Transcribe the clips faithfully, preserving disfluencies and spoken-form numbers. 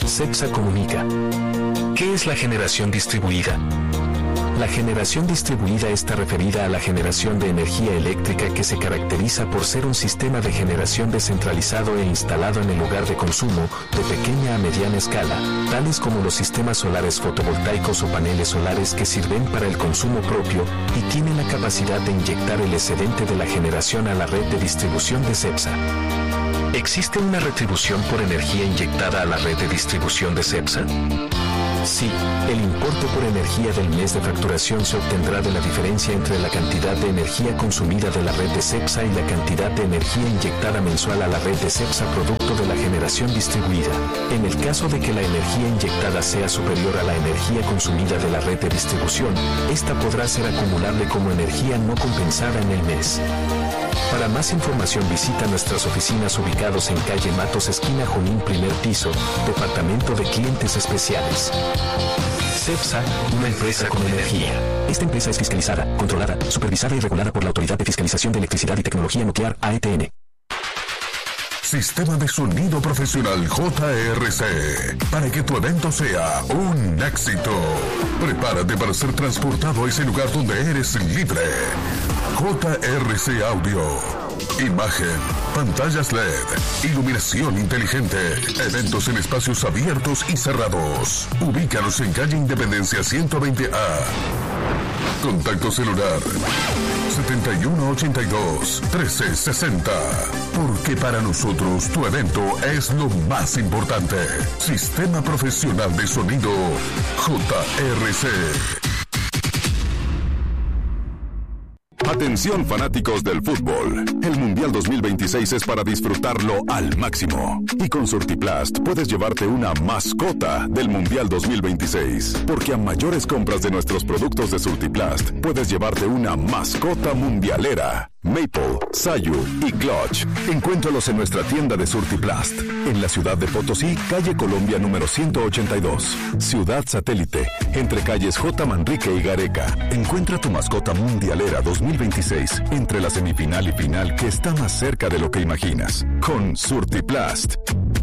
Cepsa comunica. ¿Qué es la generación distribuida? La generación distribuida está referida a la generación de energía eléctrica que se caracteriza por ser un sistema de generación descentralizado e instalado en el lugar de consumo de pequeña a mediana escala, tales como los sistemas solares fotovoltaicos o paneles solares que sirven para el consumo propio y tienen la capacidad de inyectar el excedente de la generación a la red de distribución de Cepsa. ¿Existe una retribución por energía inyectada a la red de distribución de Cepsa? Sí, el importe por energía del mes de facturación se obtendrá de la diferencia entre la cantidad de energía consumida de la red de Cepsa y la cantidad de energía inyectada mensual a la red de Cepsa producto de la generación distribuida. En el caso de que la energía inyectada sea superior a la energía consumida de la red de distribución, esta podrá ser acumulable como energía no compensada en el mes. Para más información visita nuestras oficinas ubicados en calle Matos, esquina Junín, primer piso, Departamento de Clientes Especiales. Cepsa, una empresa con energía. Esta empresa es fiscalizada, controlada, supervisada y regulada por la Autoridad de Fiscalización de Electricidad y Tecnología Nuclear, A E T N. Sistema de sonido profesional J R C, para que tu evento sea un éxito. Prepárate para ser transportado a ese lugar donde eres libre. J R C Audio. Imagen, pantallas L E D, iluminación inteligente, eventos en espacios abiertos y cerrados. Ubícanos en calle Independencia ciento veinte A. Contacto celular setenta y uno ochenta y dos trece sesenta. Porque para nosotros tu evento es lo más importante. Sistema Profesional de Sonido J R C. Atención fanáticos del fútbol. El Mundial dos mil veintiséis es para disfrutarlo al máximo. Y con Surtiplast puedes llevarte una mascota del Mundial dos mil veintiséis. Porque a mayores compras de nuestros productos de Surtiplast, puedes llevarte una mascota mundialera. Maple, Sayu y Clutch. Encuéntralos en nuestra tienda de Surtiplast, en la ciudad de Potosí, calle Colombia número ciento ochenta y dos. Ciudad Satélite, entre calles J. Manrique y Gareca. Encuentra tu mascota mundialera dos mil veintiséis entre la semifinal y final, que está más cerca de lo que imaginas. Con Surtiplast.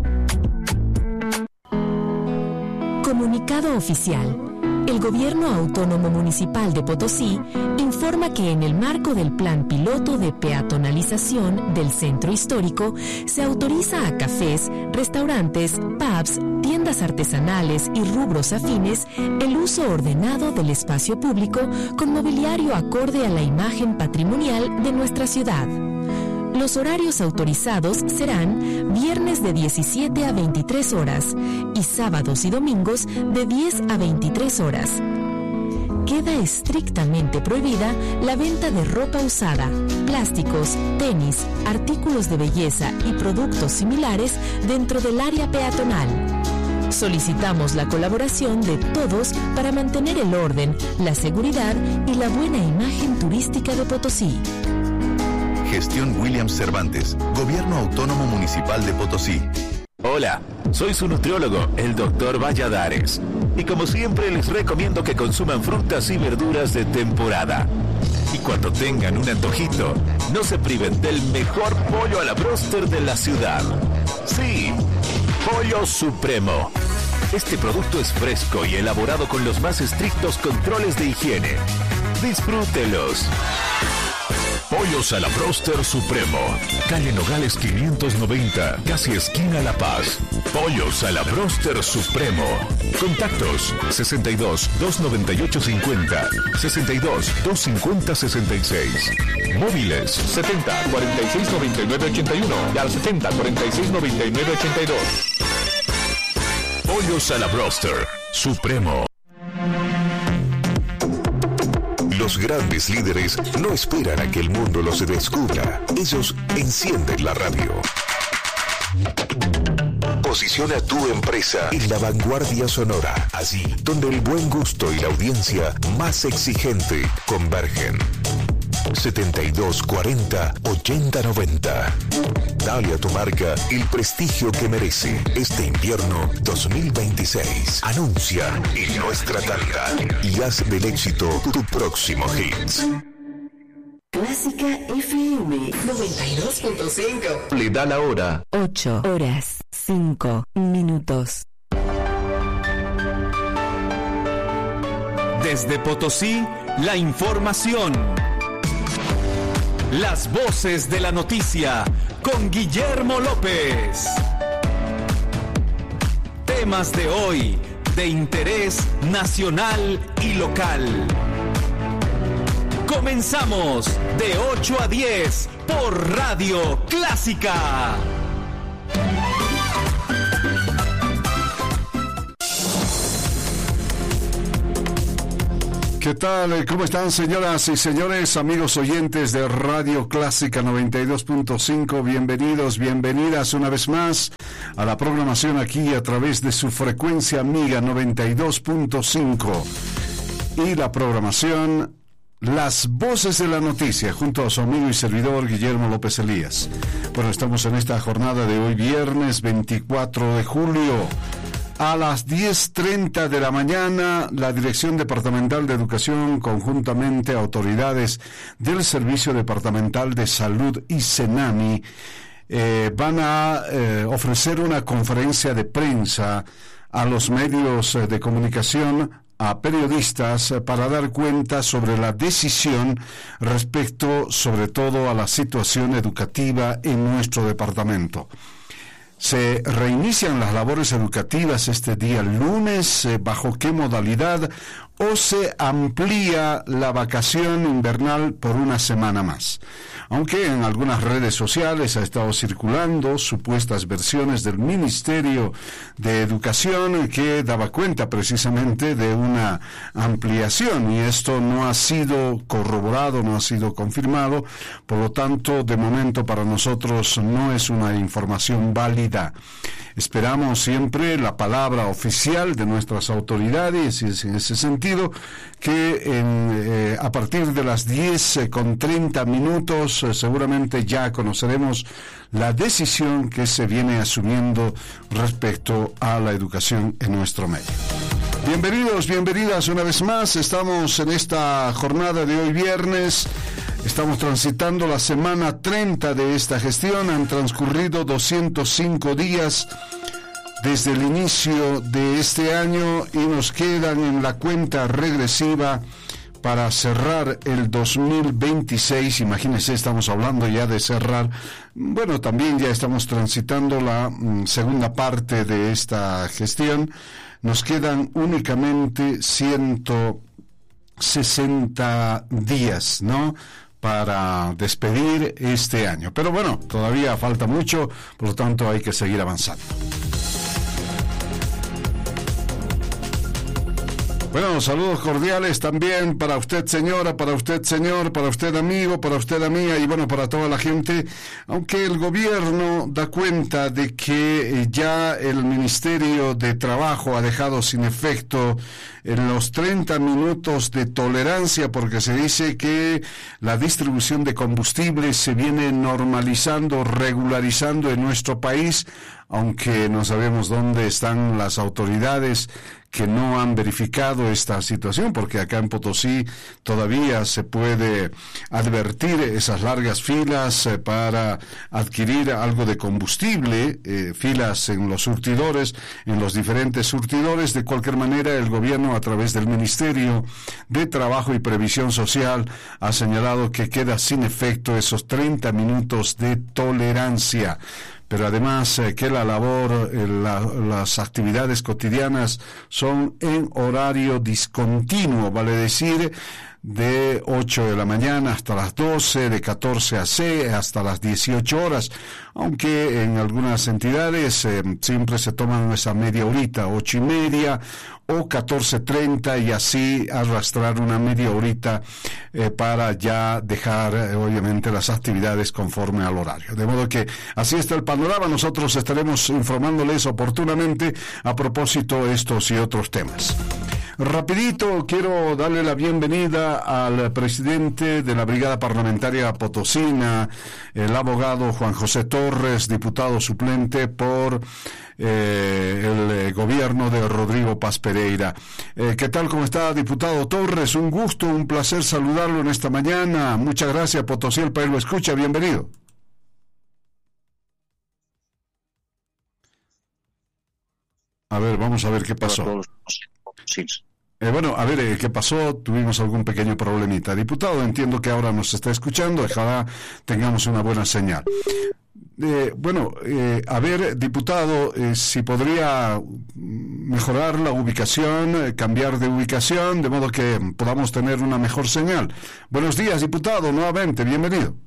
Comunicado oficial. El Gobierno Autónomo Municipal de Potosí informa que en el marco del Plan Piloto de Peatonalización del Centro Histórico se autoriza a cafés, restaurantes, pubs, tiendas artesanales y rubros afines el uso ordenado del espacio público con mobiliario acorde a la imagen patrimonial de nuestra ciudad. Los horarios autorizados serán viernes de diecisiete a veintitrés horas y sábados y domingos de diez a veintitrés horas. Queda estrictamente prohibida la venta de ropa usada, plásticos, tenis, artículos de belleza y productos similares dentro del área peatonal. Solicitamos la colaboración de todos para mantener el orden, la seguridad y la buena imagen turística de Potosí. Gestión Williams Cervantes, Gobierno Autónomo Municipal de Potosí. Hola, soy su nutriólogo, el doctor Valladares. Y como siempre les recomiendo que consuman frutas y verduras de temporada. Y cuando tengan un antojito, no se priven del mejor pollo a la bróster de la ciudad. Sí, Pollo Supremo. Este producto es fresco y elaborado con los más estrictos controles de higiene. Disfrútelos. Pollos a la Bróster Supremo. Calle Nogales quinientos noventa, casi esquina La Paz. Pollos a la Bróster Supremo. Contactos sesenta y dos, doscientos noventa y ocho cincuenta, sesenta y dos, doscientos cincuenta, sesenta y seis. Móviles setenta, cuarenta y seis, noventa y nueve, ochenta y uno y al setenta, cuarenta y seis, noventa y nueve, ochenta y dos. Pollos a la Bróster Supremo. Los grandes líderes no esperan a que el mundo los descubra. Ellos encienden la radio. Posiciona tu empresa en la vanguardia sonora, allí donde el buen gusto y la audiencia más exigente convergen. setenta y dos, cuarenta, ochenta, noventa. Dale a tu marca el prestigio que merece este invierno dos mil veintiséis. Anuncia en nuestra tanda y haz del éxito tu próximo hit. Clásica F M noventa y dos punto cinco. Le da la hora. ocho horas, cinco minutos. Desde Potosí, la información. Las voces de la noticia con Guillermo López. Temas de hoy de interés nacional y local. Comenzamos de ocho a diez por Radio Clásica. ¿Qué tal? ¿Cómo están, señoras y señores, amigos oyentes de Radio Clásica noventa y dos punto cinco? Bienvenidos, bienvenidas una vez más a la programación aquí a través de su frecuencia amiga noventa y dos punto cinco y la programación Las Voces de la Noticia junto a su amigo y servidor Guillermo López Elías. Bueno, estamos en esta jornada de hoy, viernes veinticuatro de julio. A las diez treinta de la mañana, la Dirección Departamental de Educación, conjuntamente a autoridades del Servicio Departamental de Salud y Senami, eh, van a eh, ofrecer una conferencia de prensa a los medios de comunicación, a periodistas, para dar cuenta sobre la decisión respecto, sobre todo, a la situación educativa en nuestro departamento. Se reinician las labores educativas este día lunes, eh, ¿bajo qué modalidad? ¿O se amplía la vacación invernal por una semana más? Aunque en algunas redes sociales ha estado circulando supuestas versiones del Ministerio de Educación que daba cuenta precisamente de una ampliación, y esto no ha sido corroborado, no ha sido confirmado. Por lo tanto, de momento para nosotros no es una información válida. Esperamos siempre la palabra oficial de nuestras autoridades, y es en ese sentido que en, eh, a partir de las diez con treinta minutos eh, seguramente ya conoceremos la decisión que se viene asumiendo respecto a la educación en nuestro medio. Bienvenidos, bienvenidas una vez más. Estamos en esta jornada de hoy viernes. Estamos transitando la semana treinta de esta gestión. Han transcurrido doscientos cinco días desde el inicio de este año y nos quedan en la cuenta regresiva para cerrar el dos mil veintiséis. Imagínense, estamos hablando ya de cerrar. Bueno, también ya estamos transitando la mm, segunda parte de esta gestión. Nos quedan únicamente ciento sesenta días, ¿no?, para despedir este año. Pero bueno, todavía falta mucho, por lo tanto hay que seguir avanzando. Bueno, saludos cordiales también para usted, señora, para usted, señor, para usted, amigo, para usted, amiga, y bueno, para toda la gente. Aunque el gobierno da cuenta de que ya el Ministerio de Trabajo ha dejado sin efecto en los treinta minutos de tolerancia, porque se dice que la distribución de combustible se viene normalizando, regularizando en nuestro país, aunque no sabemos dónde están las autoridades que no han verificado esta situación, porque acá en Potosí todavía se puede advertir esas largas filas eh, para adquirir algo de combustible, eh, filas en los surtidores, en los diferentes surtidores. De cualquier manera, el gobierno, a través del Ministerio de Trabajo y Previsión Social, ha señalado que queda sin efecto esos treinta minutos de tolerancia. Pero además eh, que la labor, eh, la, las actividades cotidianas son en horario discontinuo, vale decir, de ocho de la mañana hasta las doce, de catorce a seis, hasta las dieciocho horas, aunque en algunas entidades eh, siempre se toman esa media horita, ocho y media o catorce treinta, y así arrastrar una media horita eh, para ya dejar eh, obviamente las actividades conforme al horario. De modo que así está el panorama. Nosotros estaremos informándoles oportunamente a propósito de estos y otros temas. Rapidito, quiero darle la bienvenida al presidente de la Brigada Parlamentaria Potosina, el abogado Juan José Torres, diputado suplente por eh, el gobierno de Rodrigo Paz Pereira. Eh, ¿Qué tal? ¿Cómo está, diputado Torres? Un gusto, un placer saludarlo en esta mañana. Muchas gracias. Potosí, el país lo escucha. Bienvenido. A ver, vamos a ver qué pasó. Sí. Eh, bueno, a ver, eh, ¿qué pasó? Tuvimos algún pequeño problemita. Diputado, entiendo que ahora nos está escuchando, ojalá tengamos una buena señal. Eh, bueno, eh, a ver, diputado, eh, si podría mejorar la ubicación, eh, cambiar de ubicación, de modo que podamos tener una mejor señal. Buenos días, diputado, nuevamente, bienvenido.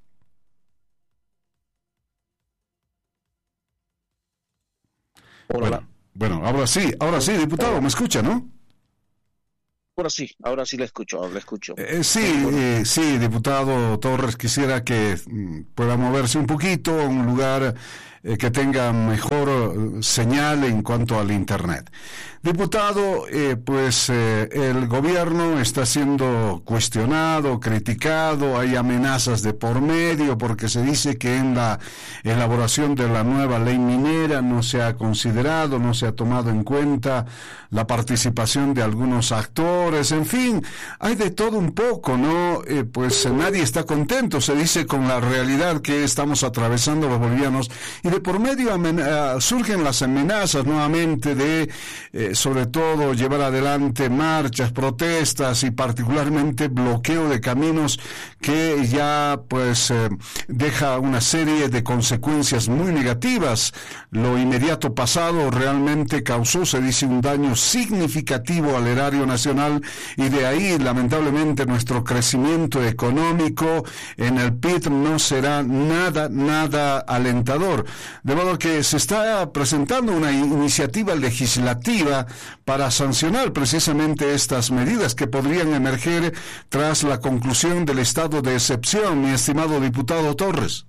Hola. Bueno, bueno, ahora sí, ahora sí, diputado, ¿me escucha, no? Ahora sí, ahora sí le escucho, le escucho. Eh, sí, eh, sí, diputado Torres, quisiera que mm, pueda moverse un poquito a un lugar eh, que tenga mejor eh, señal en cuanto al Internet. Diputado, eh, pues eh, el gobierno está siendo cuestionado, criticado, hay amenazas de por medio porque se dice que en la elaboración de la nueva ley minera no se ha considerado, no se ha tomado en cuenta la participación de algunos actores, en fin, hay de todo un poco, ¿no? Eh, pues eh, nadie está contento, se dice, con la realidad que estamos atravesando los bolivianos, y de por medio amen- surgen las amenazas nuevamente de eh, sobre todo llevar adelante marchas, protestas y particularmente bloqueo de caminos que ya pues eh, deja una serie de consecuencias muy negativas. Lo inmediato pasado realmente causó, se dice, un daño significativo al erario nacional, y de ahí lamentablemente nuestro crecimiento económico en el P I B no será nada, nada alentador. De modo que se está presentando una iniciativa legislativa para sancionar precisamente estas medidas que podrían emerger tras la conclusión del estado de excepción, mi estimado diputado Torres.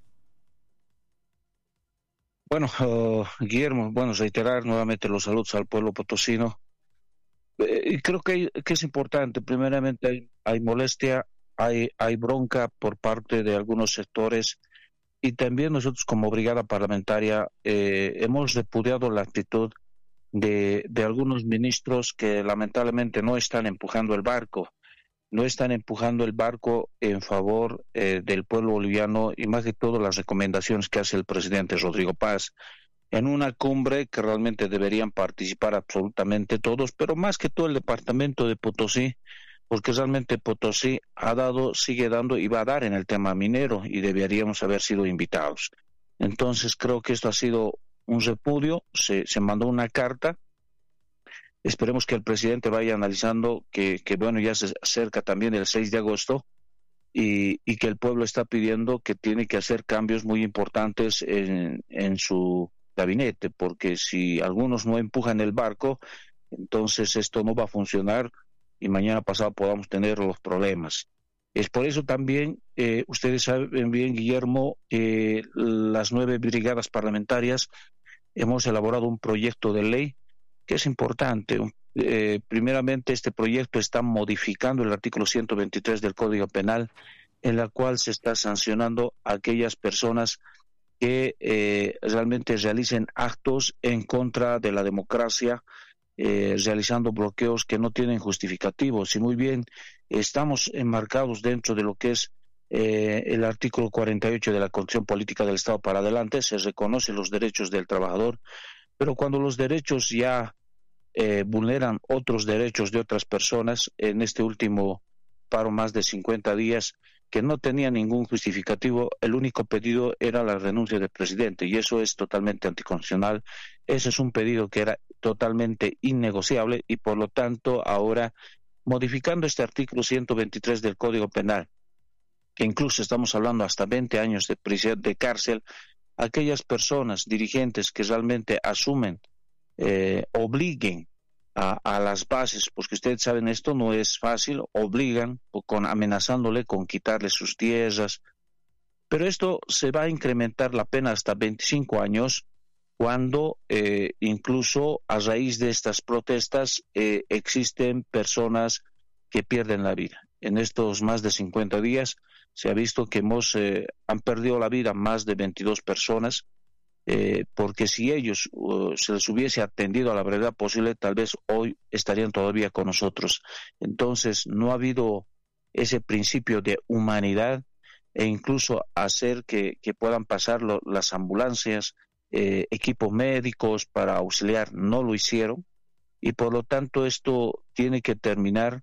Bueno, uh, Guillermo, bueno, reiterar nuevamente los saludos al pueblo potosino. Eh, creo que, hay, que es importante, primeramente hay, hay molestia, hay, hay bronca por parte de algunos sectores, y también nosotros como brigada parlamentaria eh, hemos repudiado la actitud de, de algunos ministros que lamentablemente no están empujando el barco, no están empujando el barco en favor eh, del pueblo boliviano, y más que todo las recomendaciones que hace el presidente Rodrigo Paz en una cumbre que realmente deberían participar absolutamente todos, pero más que todo el departamento de Potosí, porque realmente Potosí ha dado, sigue dando y va a dar en el tema minero, y deberíamos haber sido invitados. Entonces creo que esto ha sido un repudio, se, se mandó una carta. Esperemos que el presidente vaya analizando que, que bueno, ya se acerca también el seis de agosto, y, y que el pueblo está pidiendo que tiene que hacer cambios muy importantes en, en su gabinete, porque si algunos no empujan el barco, entonces esto no va a funcionar y mañana pasado podamos tener los problemas. Es por eso también, eh, ustedes saben bien, Guillermo, eh, las nueve brigadas parlamentarias hemos elaborado un proyecto de ley que es importante. Eh, primeramente, este proyecto está modificando el artículo ciento veintitrés del Código Penal, en la cual se está sancionando a aquellas personas que eh, realmente realicen actos en contra de la democracia, eh, realizando bloqueos que no tienen justificativos. Y muy bien, estamos enmarcados dentro de lo que es eh, el artículo cuarenta y ocho de la Constitución Política del Estado para adelante, se reconocen los derechos del trabajador, pero cuando los derechos ya eh, vulneran otros derechos de otras personas, en este último paro más de cincuenta días, que no tenía ningún justificativo, el único pedido era la renuncia del presidente, y eso es totalmente anticonstitucional. Ese es un pedido que era totalmente innegociable, y por lo tanto ahora, modificando este artículo ciento veintitrés del Código Penal, que incluso estamos hablando hasta veinte años de prisión, de cárcel, aquellas personas dirigentes que realmente asumen, eh, obliguen A, a las bases, porque ustedes saben, esto no es fácil, obligan con amenazándole con quitarle sus tierras, pero esto se va a incrementar la pena hasta veinticinco años, cuando eh, incluso a raíz de estas protestas eh, existen personas que pierden la vida. En estos más de cincuenta días se ha visto que hemos, eh, han perdido la vida más de veintidós personas, Eh, porque si ellos uh, se les hubiese atendido a la brevedad posible, tal vez hoy estarían todavía con nosotros. Entonces no ha habido ese principio de humanidad, e incluso hacer que, que puedan pasar lo, las ambulancias, eh, equipos médicos para auxiliar, no lo hicieron. y por lo tanto esto tiene que terminar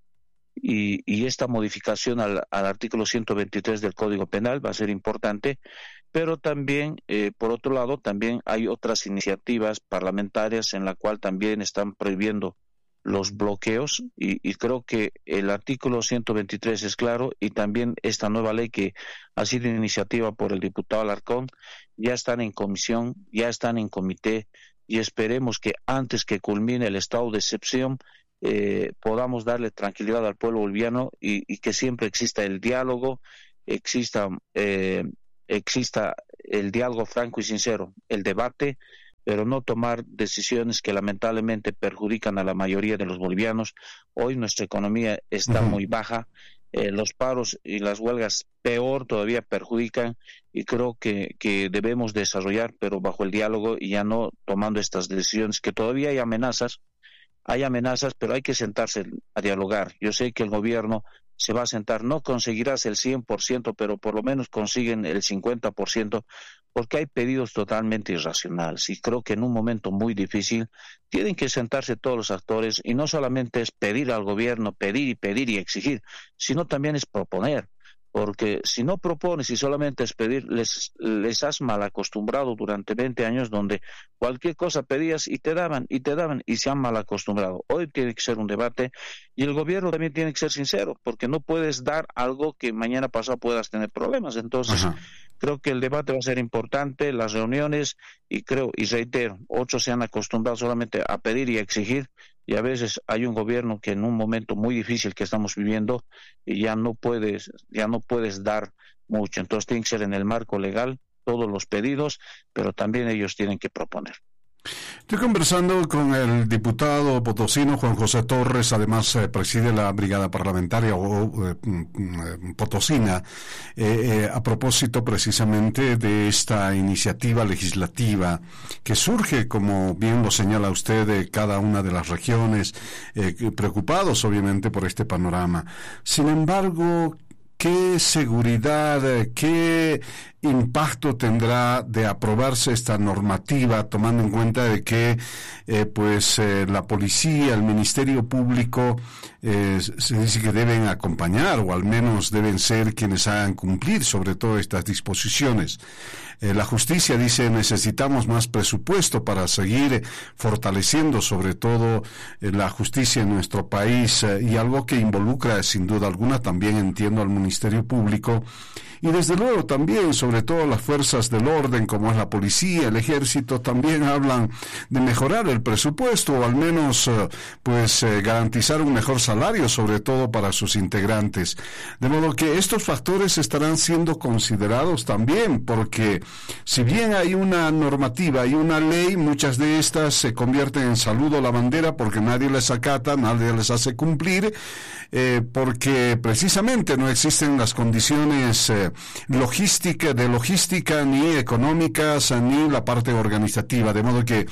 y, y esta modificación al, al artículo ciento veintitrés del Código Penal va a ser importante, pero también, eh, por otro lado, también hay otras iniciativas parlamentarias en la cual también están prohibiendo los bloqueos y, y creo que el artículo ciento veintitrés es claro y también esta nueva ley que ha sido iniciativa por el diputado Alarcón ya están en comisión, ya están en comité y esperemos que antes que culmine el estado de excepción eh, podamos darle tranquilidad al pueblo boliviano y, y que siempre exista el diálogo, exista, eh, exista el diálogo franco y sincero, el debate, pero no tomar decisiones que lamentablemente perjudican a la mayoría de los bolivianos. Hoy nuestra economía está uh-huh. muy baja, eh, los paros y las huelgas peor todavía perjudican y creo que, que debemos desarrollar, pero bajo el diálogo y ya no tomando estas decisiones, que todavía hay amenazas, hay amenazas, pero hay que sentarse a dialogar. Yo sé que el gobierno se va a sentar, no conseguirás el cien por ciento, pero por lo menos consiguen el cincuenta por ciento, porque hay pedidos totalmente irracionales y creo que en un momento muy difícil tienen que sentarse todos los actores y no solamente es pedir al gobierno, pedir y pedir y exigir, sino también es proponer, porque si no propones y solamente es pedir, les, les has mal acostumbrado durante veinte años donde cualquier cosa pedías y te daban y te daban y se han mal acostumbrado. Hoy tiene que ser un debate y el gobierno también tiene que ser sincero, porque no puedes dar algo que mañana pasado puedas tener problemas. Entonces, ajá, creo que el debate va a ser importante, las reuniones, y creo, y reitero, otros se han acostumbrado solamente a pedir y a exigir, y a veces hay un gobierno que en un momento muy difícil que estamos viviendo, y ya no puedes, ya no puedes dar mucho. Entonces tiene que ser en el marco legal todos los pedidos, pero también ellos tienen que proponer. Estoy conversando con el diputado potosino Juan José Torres, además eh, preside la brigada parlamentaria o, eh, potosina, eh, eh, a propósito precisamente de esta iniciativa legislativa que surge, como bien lo señala usted, de cada una de las regiones, eh, preocupados obviamente por este panorama. Sin embargo, ¿qué seguridad, qué impacto tendrá de aprobarse esta normativa, tomando en cuenta de que eh, pues eh, la policía, el Ministerio Público eh, se dice que deben acompañar o al menos deben ser quienes hagan cumplir sobre todo estas disposiciones? Eh, la justicia dice necesitamos más presupuesto para seguir fortaleciendo sobre todo eh, la justicia en nuestro país eh, y algo que involucra sin duda alguna también entiendo al Ministerio Público y desde luego también sobre todo las fuerzas del orden como es la policía, el ejército, también hablan de mejorar el presupuesto o al menos eh, pues eh, garantizar un mejor salario sobre todo para sus integrantes. De modo que estos factores estarán siendo considerados también porque si bien hay una normativa y una ley, muchas de estas se convierten en saludo a la bandera porque nadie les acata, nadie les hace cumplir, eh, porque precisamente no existen las condiciones eh, logística, de logística ni económicas ni la parte organizativa, de modo que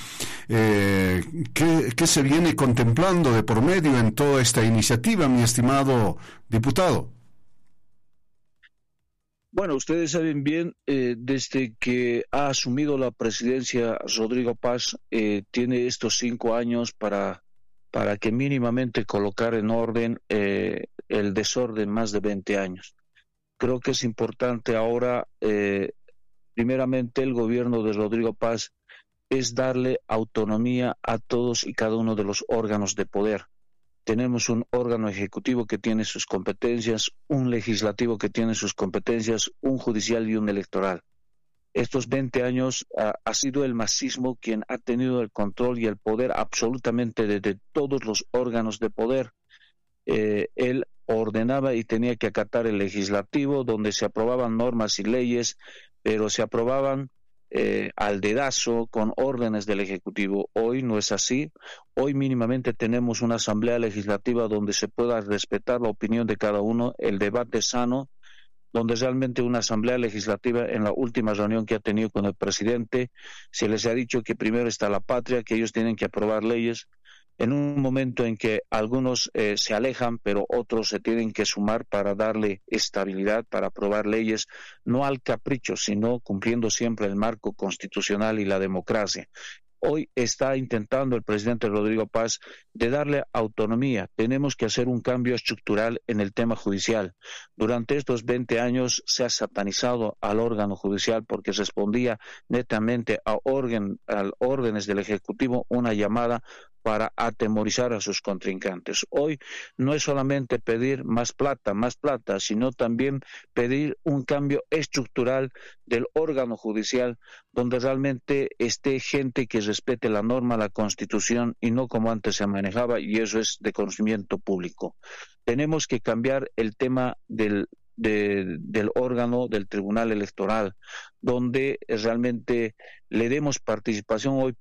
eh, ¿qué, qué se viene contemplando de por medio en toda esta iniciativa, mi estimado diputado? Bueno, ustedes saben bien, eh, desde que ha asumido la presidencia Rodrigo Paz, eh, tiene estos cinco años para, para que mínimamente colocar en orden eh, el desorden más de veinte años. Creo que es importante ahora, eh, primeramente el gobierno de Rodrigo Paz, es darle autonomía a todos y cada uno de los órganos de poder. Tenemos un órgano ejecutivo que tiene sus competencias, un legislativo que tiene sus competencias, un judicial y un electoral. Estos veinte años uh, ha sido el masismo quien ha tenido el control y el poder absolutamente de, de todos los órganos de poder. Eh, él ordenaba y tenía que acatar el legislativo, donde se aprobaban normas y leyes, pero se aprobaban eh, al dedazo con órdenes del Ejecutivo. Hoy no es así. Hoy mínimamente tenemos una asamblea legislativa donde se pueda respetar la opinión de cada uno, el debate sano, donde realmente una asamblea legislativa en la última reunión que ha tenido con el presidente, se les ha dicho que primero está la patria, que ellos tienen que aprobar leyes, en un momento en que algunos eh, se alejan, pero otros se tienen que sumar para darle estabilidad, para aprobar leyes, no al capricho, sino cumpliendo siempre el marco constitucional y la democracia. Hoy está intentando el presidente Rodrigo Paz de darle autonomía. Tenemos que hacer un cambio estructural en el tema judicial. Durante estos veinte años se ha satanizado al órgano judicial porque respondía netamente a, orden, a órdenes del Ejecutivo, una llamada para atemorizar a sus contrincantes. Hoy no es solamente pedir más plata, más plata, sino también pedir un cambio estructural del órgano judicial, donde realmente esté gente que respete la norma, la Constitución, y no como antes se manejaba, y eso es de conocimiento público. Tenemos que cambiar el tema del De, del órgano del Tribunal Electoral, donde realmente le demos participación. Hoy